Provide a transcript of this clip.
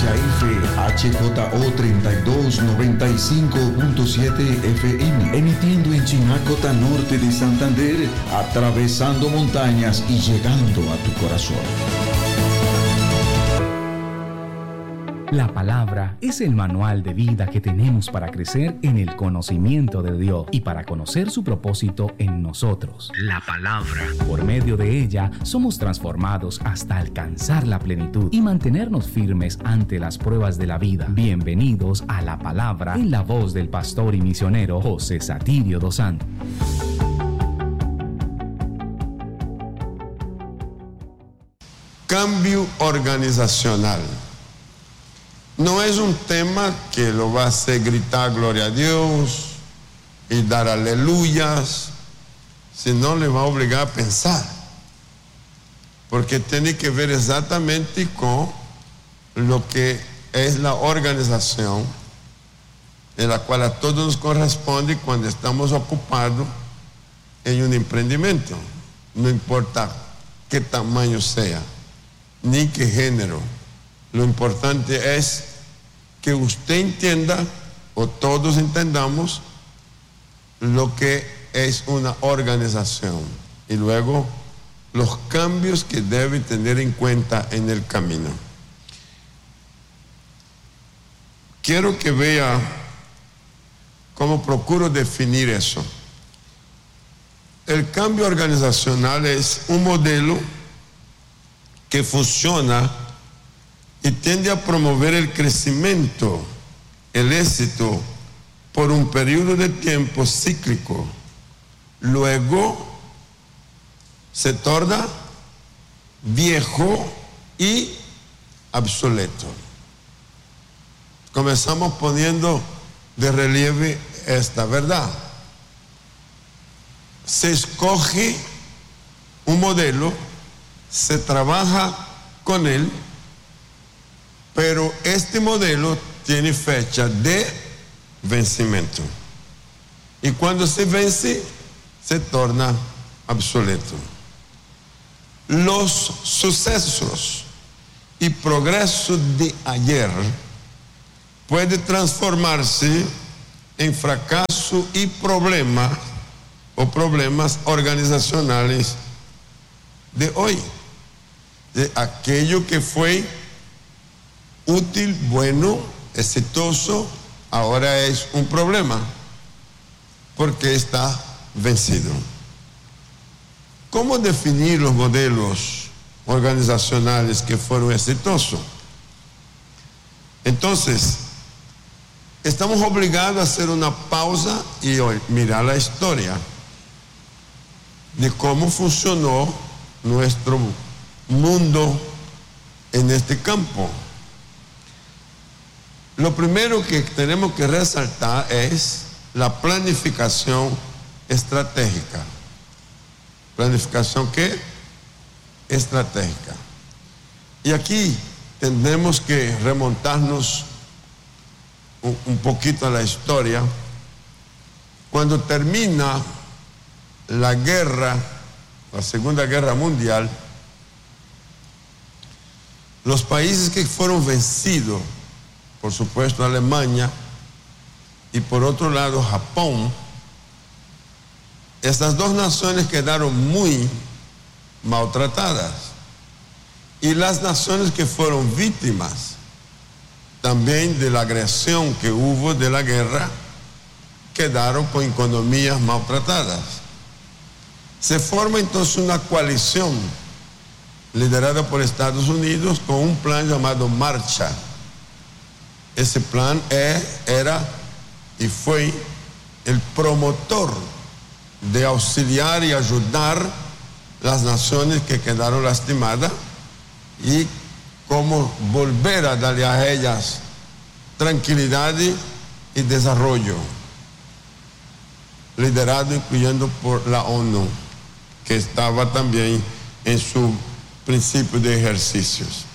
frecuencia FHJO 3295.7 FM, emitiendo en Chinacota Norte de Santander, atravesando montañas y llegando a tu corazón. La palabra es el manual de vida que tenemos para crecer en el conocimiento de Dios y para conocer su propósito en nosotros. La palabra. Por medio de ella somos transformados hasta alcanzar la plenitud y mantenernos firmes ante las pruebas de la vida. Bienvenidos a La Palabra en la voz del pastor y misionero José Satirio dos Santos. Cambio organizacional. No es un tema que lo va a hacer gritar gloria a Dios y dar aleluyas, sino le va a obligar a pensar, porque tiene que ver exactamente con lo que es la organización en la cual a todos nos corresponde cuando estamos ocupados en un emprendimiento, no importa qué tamaño sea, ni qué género. Lo importante es que usted entienda, o todos entendamos, lo que es una organización y luego los cambios que debe tener en cuenta en el camino. Quiero que vea cómo procuro definir eso. El cambio organizacional es un modelo que funciona y tiende a promover el crecimiento, el éxito, por un periodo de tiempo cíclico. Luego se torna viejo y obsoleto. Comenzamos poniendo de relieve esta verdad. Se escoge un modelo, se trabaja con él, pero este modelo tiene fecha de vencimiento. Y cuando se vence, se torna obsoleto. Los sucesos y progreso de ayer puede transformarse en fracaso y problemas organizacionales de hoy. De aquello que fue útil, bueno, exitoso, ahora es un problema porque está vencido. ¿Cómo definir los modelos organizacionales que fueron exitosos? Entonces, estamos obligados a hacer una pausa y mirar la historia de cómo funcionó nuestro mundo en este campo. Lo primero que tenemos que resaltar es la planificación estratégica. ¿Planificación qué? Estratégica. Y aquí tendremos que remontarnos un poquito a la historia. Cuando termina la guerra, la Segunda Guerra Mundial, los países que fueron vencidos, por supuesto Alemania y por otro lado Japón, estas dos naciones quedaron muy maltratadas. Y las naciones que fueron víctimas también de la agresión que hubo de la guerra quedaron con economías maltratadas. Se forma entonces una coalición liderada por Estados Unidos con un plan llamado Marshall. Ese plan era y fue el promotor de auxiliar y ayudar las naciones que quedaron lastimadas y cómo volver a darle a ellas tranquilidad y desarrollo, liderado incluyendo por la ONU, que estaba también en su principio de ejercicios.